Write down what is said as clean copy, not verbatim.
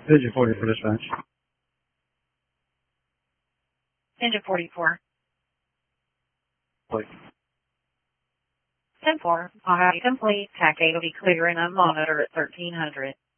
Engine 40 for dispatch. Engine 44. Wait. 10-4. I'll have you complete. TAC 8 will be clear and unmonitor at 1300.